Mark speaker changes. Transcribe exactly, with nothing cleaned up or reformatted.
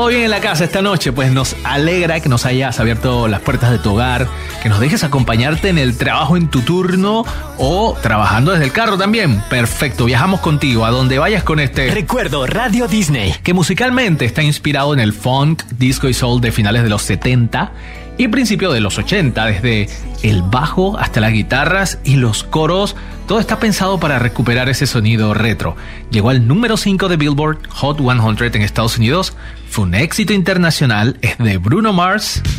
Speaker 1: ¿Todo bien en la casa esta noche? Pues nos alegra que nos hayas abierto las puertas de tu hogar, que nos dejes acompañarte en el trabajo en tu turno o trabajando desde el carro también. Perfecto, viajamos contigo a donde vayas con este
Speaker 2: Recuerdo Radio Disney,
Speaker 1: que musicalmente está inspirado en el funk, disco y soul de finales de los setenta y principios de los ochenta, desde el bajo hasta las guitarras y los coros. Todo está pensado para recuperar ese sonido retro. Llegó al número cinco de Billboard Hot cien en Estados Unidos. Fue un éxito internacional. Es de Bruno Mars.